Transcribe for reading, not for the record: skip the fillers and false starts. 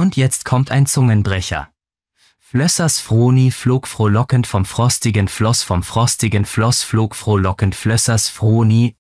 Und jetzt kommt ein Zungenbrecher. Flössers Froni flog frohlockend vom frostigen Floss flog frohlockend Flössers Froni